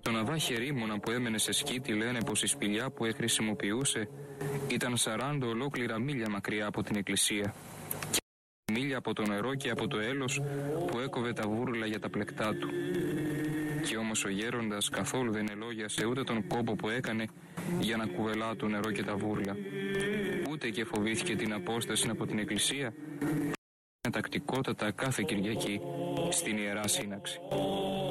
Το ναυάχι ερήμωνα που έμενε σε σκήτη λένε πως η σπηλιά που χρησιμοποιούσε ήταν 40 ολόκληρα μίλια μακριά από την εκκλησία και μίλια από το νερό και από το έλος που έκοβε τα βούρλα για τα πλεκτά του. Και όμως ο γέροντας καθόλου δεν ελόγιασε ούτε τον κόπο που έκανε για να κουβελά το νερό και τα βούρλα, ούτε και φοβήθηκε την απόσταση από την εκκλησία, τακτικότατα κάθε Κυριακή στην Ιερά Σύναξη.